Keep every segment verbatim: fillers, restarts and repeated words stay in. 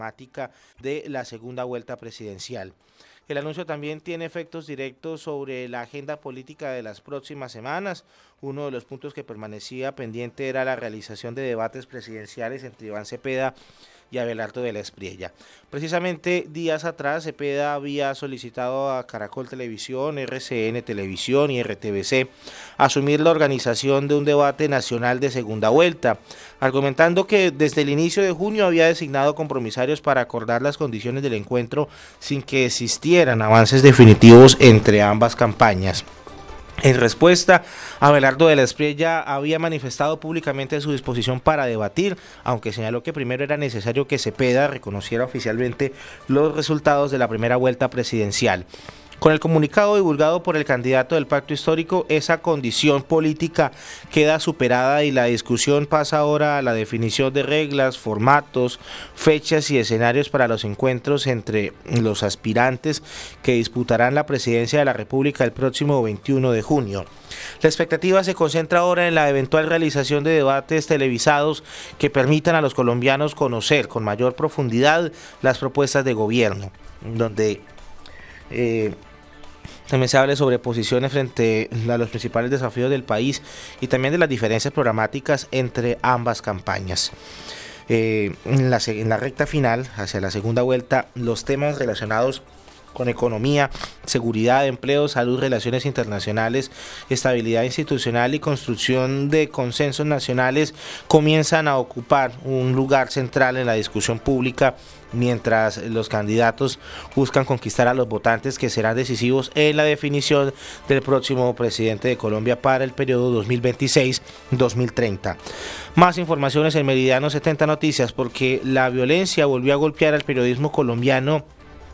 programática de la segunda vuelta presidencial. El anuncio también tiene efectos directos sobre la agenda política de las próximas semanas. Uno de los puntos que permanecía pendiente era la realización de debates presidenciales entre Iván Cepeda y Abelardo de la Espriella. Precisamente días atrás, Cepeda había solicitado a Caracol Televisión, R C N Televisión y R T V C asumir la organización de un debate nacional de segunda vuelta, argumentando que desde el inicio de junio había designado compromisarios para acordar las condiciones del encuentro sin que existieran avances definitivos entre ambas campañas. En respuesta, Abelardo de la Espriella había manifestado públicamente su disposición para debatir, aunque señaló que primero era necesario que Cepeda reconociera oficialmente los resultados de la primera vuelta presidencial. Con el comunicado divulgado por el candidato del Pacto Histórico, esa condición política queda superada y la discusión pasa ahora a la definición de reglas, formatos, fechas y escenarios para los encuentros entre los aspirantes que disputarán la presidencia de la República el próximo veintiuno de junio. La expectativa se concentra ahora en la eventual realización de debates televisados que permitan a los colombianos conocer con mayor profundidad las propuestas de gobierno, donde eh, también se habla sobre posiciones frente a los principales desafíos del país y también de las diferencias programáticas entre ambas campañas. Eh, en, la, en la recta final, hacia la segunda vuelta, los temas relacionados con economía, seguridad, empleo, salud, relaciones internacionales, estabilidad institucional y construcción de consensos nacionales comienzan a ocupar un lugar central en la discusión pública, mientras los candidatos buscan conquistar a los votantes que serán decisivos en la definición del próximo presidente de Colombia para el periodo dos mil veintiséis a dos mil treinta. Más informaciones en Meridiano setenta Noticias, porque la violencia volvió a golpear al periodismo colombiano.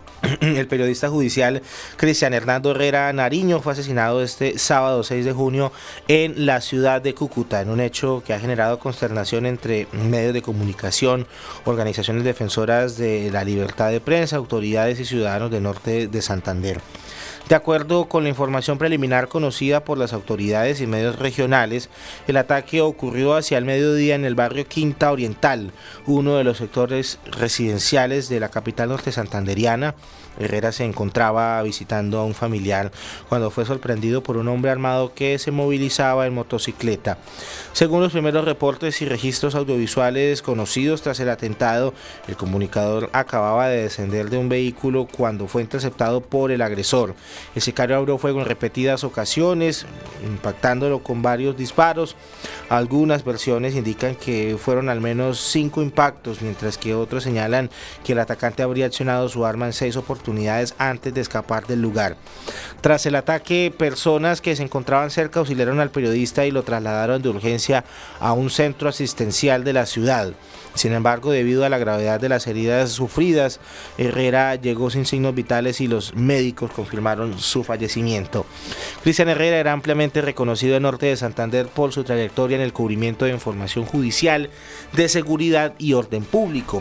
El periodista judicial Cristian Hernando Herrera Nariño fue asesinado este sábado seis de junio en la ciudad de Cúcuta, en un hecho que ha generado consternación entre medios de comunicación, organizaciones defensoras de la libertad de prensa, autoridades y ciudadanos del norte de Santander. De acuerdo con la información preliminar conocida por las autoridades y medios regionales, el ataque ocurrió hacia el mediodía en el barrio Quinta Oriental, uno de los sectores residenciales de la capital norte santanderiana. Herrera se encontraba visitando a un familiar cuando fue sorprendido por un hombre armado que se movilizaba en motocicleta. Según los primeros reportes y registros audiovisuales conocidos tras el atentado, el comunicador acababa de descender de un vehículo cuando fue interceptado por el agresor. El sicario abrió fuego en repetidas ocasiones, impactándolo con varios disparos. Algunas versiones indican que fueron al menos cinco impactos, mientras que otros señalan que el atacante habría accionado su arma en seis oportunidades antes de escapar del lugar. Tras el ataque, personas que se encontraban cerca auxiliaron al periodista y lo trasladaron de urgencia a un centro asistencial de la ciudad. Sin embargo, debido a la gravedad de las heridas sufridas, Herrera llegó sin signos vitales y los médicos confirmaron su fallecimiento. Cristian Herrera era ampliamente reconocido en Norte de Santander por su trayectoria en el cubrimiento de información judicial, de seguridad y orden público.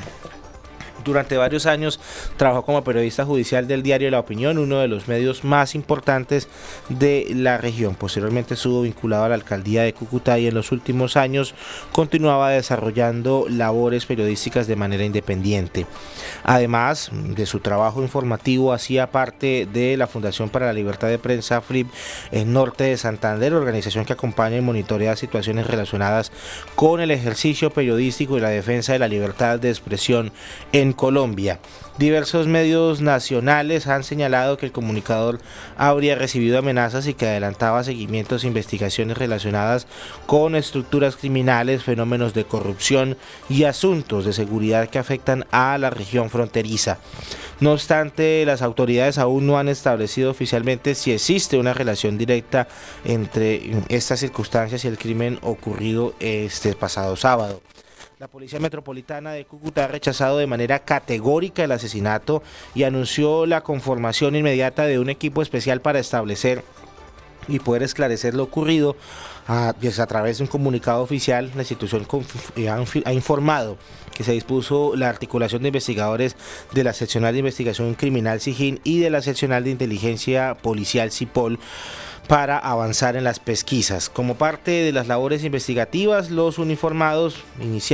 Durante varios años trabajó como periodista judicial del diario La Opinión, uno de los medios más importantes de la región. Posteriormente estuvo vinculado a la alcaldía de Cúcuta y en los últimos años continuaba desarrollando labores periodísticas de manera independiente. Además de su trabajo informativo, hacía parte de la Fundación para la Libertad de Prensa, F R I P, en Norte de Santander, organización que acompaña y monitorea situaciones relacionadas con el ejercicio periodístico y la defensa de la libertad de expresión en Colombia. Diversos medios nacionales han señalado que el comunicador habría recibido amenazas y que adelantaba seguimientos e investigaciones relacionadas con estructuras criminales, fenómenos de corrupción y asuntos de seguridad que afectan a la región fronteriza. No obstante, las autoridades aún no han establecido oficialmente si existe una relación directa entre estas circunstancias y el crimen ocurrido este pasado sábado. La Policía Metropolitana de Cúcuta ha rechazado de manera categórica el asesinato y anunció la conformación inmediata de un equipo especial para establecer y poder esclarecer lo ocurrido. A, pues a través de un comunicado oficial, la institución ha informado que se dispuso la articulación de investigadores de la Seccional de Investigación Criminal SIGIN y de la Seccional de Inteligencia Policial SIPOL para avanzar en las pesquisas. Como parte de las labores investigativas, los uniformados iniciaron